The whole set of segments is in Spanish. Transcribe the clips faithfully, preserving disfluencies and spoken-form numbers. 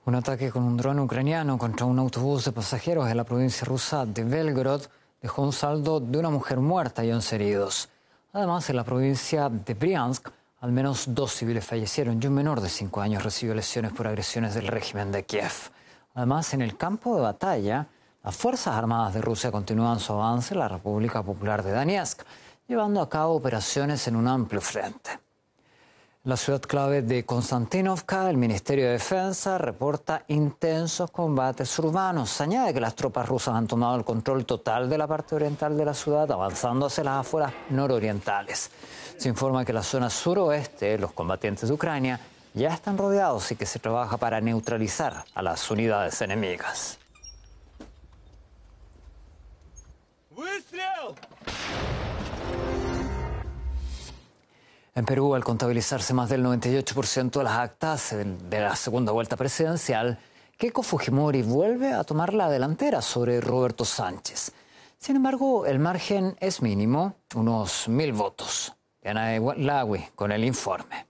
Un ataque con un dron ucraniano contra un autobús de pasajeros en la provincia rusa de Belgorod dejó un saldo de una mujer muerta y once heridos. Además, en la provincia de Briansk, al menos dos civiles fallecieron y un menor de cinco años recibió lesiones por agresiones del régimen de Kiev. Además, en el campo de batalla, las Fuerzas Armadas de Rusia continúan su avance en la República Popular de Donetsk, llevando a cabo operaciones en un amplio frente. En la ciudad clave de Konstantinovka, el Ministerio de Defensa reporta intensos combates urbanos. Añade que las tropas rusas han tomado el control total de la parte oriental de la ciudad, avanzando hacia las afueras nororientales. Se informa que en la zona suroeste, los combatientes de Ucrania ya están rodeados y que se trabaja para neutralizar a las unidades enemigas. En Perú, al contabilizarse más del noventa y ocho por ciento de las actas de la segunda vuelta presidencial, Keiko Fujimori vuelve a tomar la delantera sobre Roberto Sánchez. Sin embargo, el margen es mínimo, unos mil votos. Diana Lagui con el informe.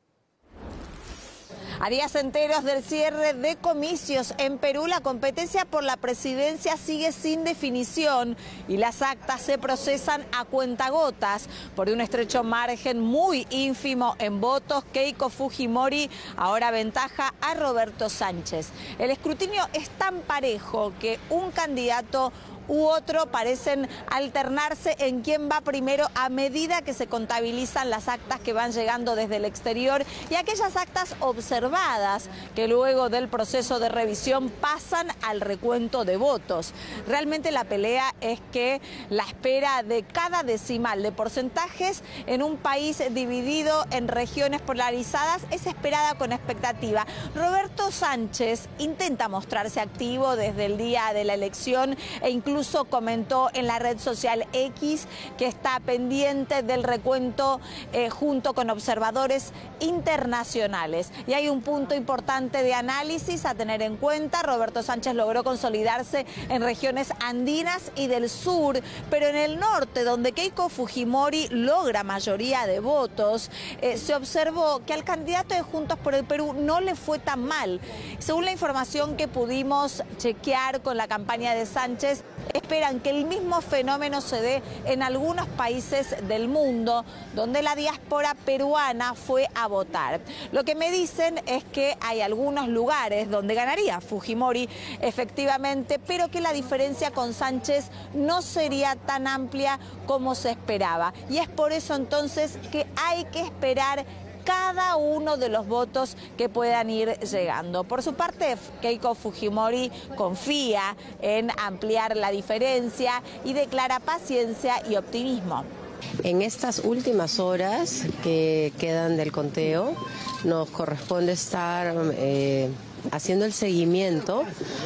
A días enteros del cierre de comicios en Perú, la competencia por la presidencia sigue sin definición y las actas se procesan a cuentagotas. Por un estrecho margen muy ínfimo en votos, Keiko Fujimori ahora aventaja a Roberto Sánchez. El escrutinio es tan parejo que un candidato u otro parecen alternarse en quién va primero a medida que se contabilizan las actas que van llegando desde el exterior y aquellas actas observadas que luego del proceso de revisión pasan al recuento de votos. Realmente la pelea es que la espera de cada decimal de porcentajes en un país dividido en regiones polarizadas es esperada con expectativa. Roberto Sánchez intenta mostrarse activo desde el día de la elección e incluso Incluso comentó en la red social X que está pendiente del recuento eh, junto con observadores internacionales. Y hay un punto importante de análisis a tener en cuenta. Roberto Sánchez logró consolidarse en regiones andinas y del sur, pero en el norte, donde Keiko Fujimori logra mayoría de votos, eh, se observó que al candidato de Juntos por el Perú no le fue tan mal. Según la información que pudimos chequear con la campaña de Sánchez, esperan que el mismo fenómeno se dé en algunos países del mundo donde la diáspora peruana fue a votar. Lo que me dicen es que hay algunos lugares donde ganaría Fujimori efectivamente, pero que la diferencia con Sánchez no sería tan amplia como se esperaba. Y es por eso entonces que hay que esperar cada uno de los votos que puedan ir llegando. Por su parte, Keiko Fujimori confía en ampliar la diferencia y declara paciencia y optimismo. En estas últimas horas que quedan del conteo, nos corresponde estar eh, haciendo el seguimiento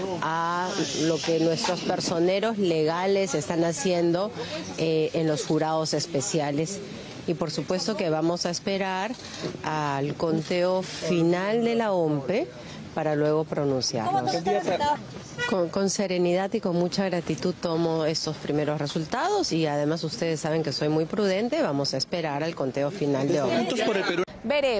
a lo que nuestros personeros legales están haciendo eh, en los jurados especiales. Y por supuesto que vamos a esperar al conteo final de la O M P E para luego pronunciarnos. Con, con serenidad y con mucha gratitud tomo estos primeros resultados y además ustedes saben que soy muy prudente, vamos a esperar al conteo final de O M P E. Veremos.